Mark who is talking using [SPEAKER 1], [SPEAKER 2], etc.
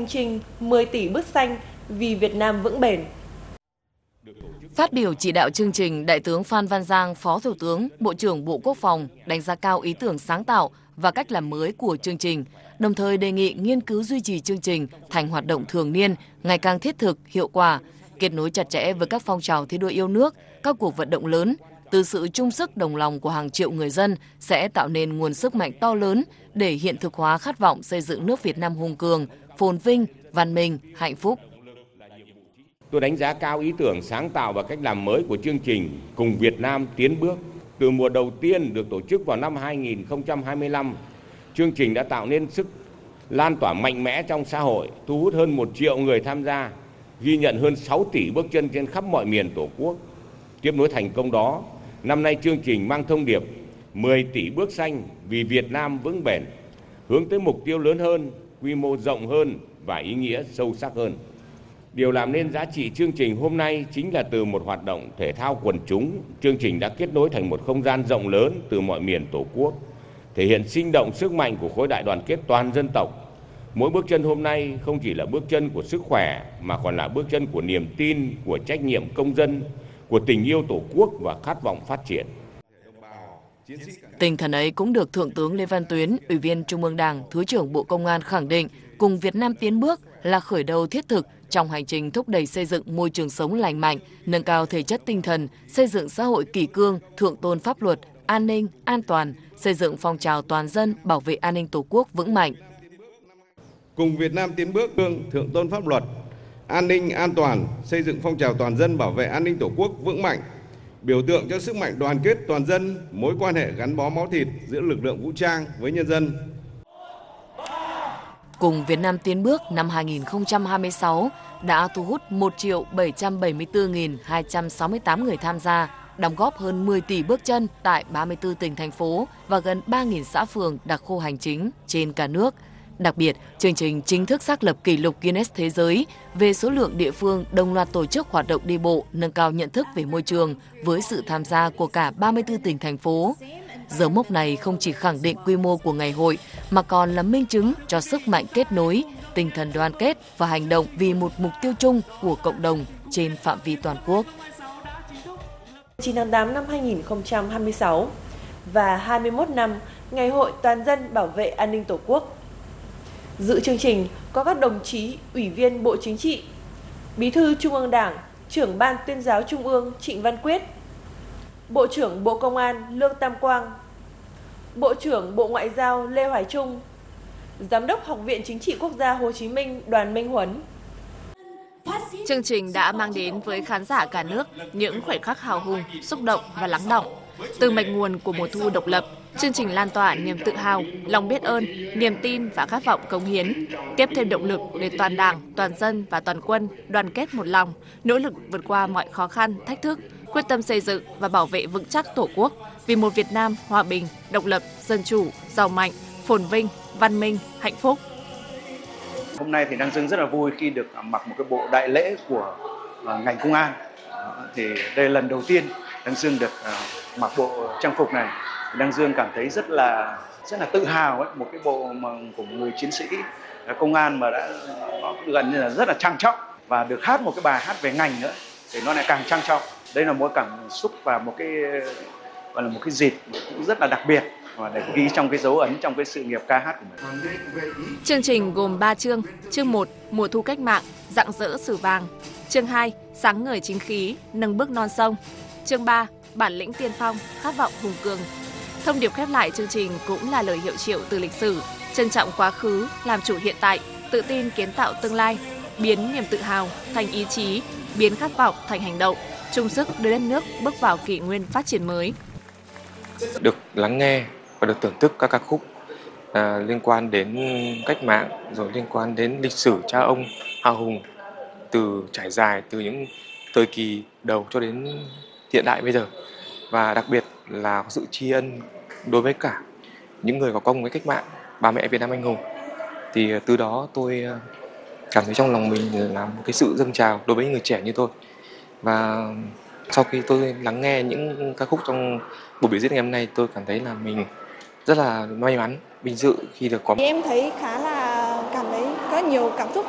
[SPEAKER 1] trình 10 tỷ bức xanh vì Việt Nam vững bền.
[SPEAKER 2] Phát biểu chỉ đạo chương trình, Đại tướng Phan Văn Giang, Phó Thủ tướng, Bộ trưởng Bộ Quốc phòng đánh giá cao ý tưởng sáng tạo và cách làm mới của chương trình, đồng thời đề nghị nghiên cứu duy trì chương trình thành hoạt động thường niên, ngày càng thiết thực, hiệu quả, kết nối chặt chẽ với các phong trào thi đua yêu nước, các cuộc vận động lớn. Từ sự chung sức đồng lòng của hàng triệu người dân sẽ tạo nên nguồn sức mạnh to lớn để hiện thực hóa khát vọng xây dựng nước Việt Nam hùng cường, phồn vinh, văn minh, hạnh phúc.
[SPEAKER 3] Tôi đánh giá cao ý tưởng sáng tạo và cách làm mới của chương trình Cùng Việt Nam tiến bước. Từ mùa đầu tiên được tổ chức vào năm 2025, chương trình đã tạo nên sức lan tỏa mạnh mẽ trong xã hội, thu hút hơn 1 triệu người tham gia, ghi nhận hơn 6 tỷ bước chân trên khắp mọi miền Tổ quốc. Tiếp nối thành công đó, năm nay chương trình mang thông điệp 10 tỷ bước xanh vì Việt Nam vững bền, hướng tới mục tiêu lớn hơn, quy mô rộng hơn và ý nghĩa sâu sắc hơn. Điều làm nên giá trị chương trình hôm nay chính là từ một hoạt động thể thao quần chúng, chương trình đã kết nối thành một không gian rộng lớn từ mọi miền Tổ quốc, thể hiện sinh động sức mạnh của khối đại đoàn kết toàn dân tộc. Mỗi bước chân hôm nay không chỉ là bước chân của sức khỏe mà còn là bước chân của niềm tin, của trách nhiệm công dân, của tình yêu Tổ quốc và khát vọng phát triển.
[SPEAKER 2] Tinh thần ấy cũng được Thượng tướng Lê Văn Tuyến, Ủy viên Trung ương Đảng, Thứ trưởng Bộ Công an khẳng định Cùng Việt Nam tiến bước là khởi đầu thiết thực trong hành trình thúc đẩy xây dựng môi trường sống lành mạnh, nâng cao thể chất tinh thần, xây dựng xã hội kỷ cương, thượng tôn pháp luật, an ninh, an toàn, xây dựng phong trào toàn dân bảo vệ an ninh Tổ quốc vững mạnh.
[SPEAKER 4] Cùng Việt Nam tiến bước thượng tôn pháp luật, an ninh, an toàn, xây dựng phong trào toàn dân bảo vệ an ninh Tổ quốc vững mạnh, biểu tượng cho sức mạnh đoàn kết toàn dân, mối quan hệ gắn bó máu thịt giữa lực lượng vũ trang với nhân dân.
[SPEAKER 2] Cùng Việt Nam tiến bước năm 2026 đã thu hút 1.774.268 người tham gia, đóng góp hơn 10 tỷ bước chân tại 34 tỉnh, thành phố và gần 3.000 xã phường đặc khu hành chính trên cả nước. Đặc biệt, chương trình chính thức xác lập kỷ lục Guinness Thế giới về số lượng địa phương đồng loạt tổ chức hoạt động đi bộ nâng cao nhận thức về môi trường với sự tham gia của cả 34 tỉnh, thành phố. Dấu mốc này không chỉ khẳng định quy mô của ngày hội mà còn là minh chứng cho sức mạnh kết nối, tinh thần đoàn kết và hành động vì một mục tiêu chung của cộng đồng trên phạm vi toàn quốc.
[SPEAKER 1] 9 tháng 8 năm 2026 và 21 năm Ngày hội Toàn dân bảo vệ an ninh Tổ quốc. Dự chương trình có các đồng chí Ủy viên Bộ Chính trị, Bí thư Trung ương Đảng, Trưởng Ban Tuyên giáo Trung ương Trịnh Văn Quyết, Bộ trưởng Bộ Công an Lương Tam Quang, Bộ trưởng Bộ Ngoại giao Lê Hoài Trung, Giám đốc Học viện Chính trị Quốc gia Hồ Chí Minh Đoàn Minh Huấn.
[SPEAKER 5] Chương trình đã mang đến với khán giả cả nước những khoảnh khắc hào hùng, xúc động và lắng đọng. Từ mạch nguồn của mùa thu độc lập, chương trình lan tỏa niềm tự hào, lòng biết ơn, niềm tin và khát vọng cống hiến, tiếp thêm động lực để toàn Đảng, toàn dân và toàn quân đoàn kết một lòng, nỗ lực vượt qua mọi khó khăn, thách thức, quyết tâm xây dựng và bảo vệ vững chắc Tổ quốc vì một Việt Nam hòa bình, độc lập, dân chủ, giàu mạnh, phồn vinh, văn minh, hạnh phúc.
[SPEAKER 6] Hôm nay thì Đăng Dương rất là vui khi được mặc một cái bộ đại lễ của ngành công an. Thì đây là lần đầu tiên Đăng Dương được mặc bộ trang phục này. Đăng Dương cảm thấy rất là tự hào ấy, một cái bộ mà của một người chiến sĩ công an mà đã gần như là rất là trang trọng và được hát một cái bài hát về ngành nữa thì nó lại càng trang trọng. Đây là một cảm xúc và một cái gọi là một cái dịp cũng rất là đặc biệt và để ghi trong cái dấu ấn trong cái sự nghiệp ca hát của mình.
[SPEAKER 5] Chương trình gồm 3 chương. Chương 1, mùa thu cách mạng, rạng rỡ sử vàng. Chương 2, sáng ngời chính khí, nâng bước non sông. Chương 3, bản lĩnh tiên phong, khát vọng hùng cường. Thông điệp khép lại chương trình cũng là lời hiệu triệu từ lịch sử, trân trọng quá khứ, làm chủ hiện tại, tự tin kiến tạo tương lai, biến niềm tự hào thành ý chí, biến khát vọng thành hành động, chung sức đưa đất nước bước vào kỷ nguyên phát triển mới.
[SPEAKER 7] Được lắng nghe và được thưởng thức các ca khúc liên quan đến cách mạng, rồi liên quan đến lịch sử cha ông hào hùng, trải dài từ những thời kỳ đầu cho đến hiện đại bây giờ, và đặc biệt là sự tri ân đối với cả những người có công với cách mạng, bà mẹ Việt Nam anh hùng. Thì từ đó tôi cảm thấy trong lòng mình là một cái sự dâng trào đối với những người trẻ như tôi. Và sau khi tôi lắng nghe những ca khúc trong buổi biểu diễn ngày hôm nay, tôi cảm thấy là mình rất là may mắn, vinh dự khi được có.
[SPEAKER 8] Em thấy khá là cảm thấy có nhiều cảm xúc